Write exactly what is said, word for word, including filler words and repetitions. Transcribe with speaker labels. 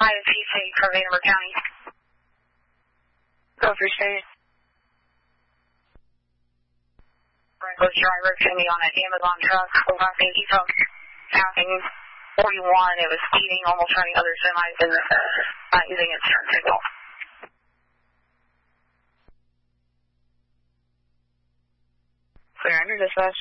Speaker 1: United Seastate for Vanderbilt County.
Speaker 2: Go for state.
Speaker 1: Broncos driver to me on an Amazon truck. I think he took passing forty-one. It was speeding, almost running other semis and uh, not using its turn signal.
Speaker 2: Clear under dispatch.